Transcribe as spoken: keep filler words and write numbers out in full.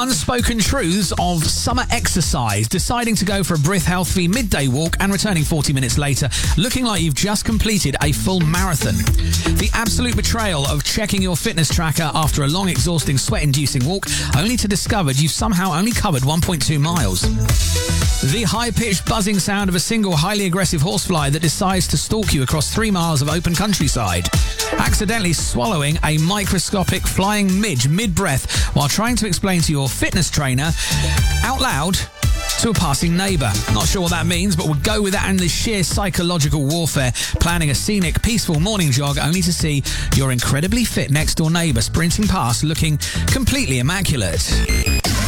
unspoken truths of summer exercise, deciding to go for a Brith Healthy midday walk and returning forty minutes later looking like you've just completed a full marathon. The absolute betrayal of checking your fitness tracker after a long, exhausting, sweat-inducing walk, only to discover you've somehow only covered one point two miles. The high-pitched buzzing sound of a single highly aggressive horsefly that decides to stalk you across three miles of open countryside. Accidentally swallowing a microscopic flying midge mid-breath while trying to explain to your fitness trainer out loud to a passing neighbour. Not sure what that means, but we'll go with that and the sheer psychological warfare, planning a scenic, peaceful morning jog only to see your incredibly fit next-door neighbour sprinting past looking completely immaculate.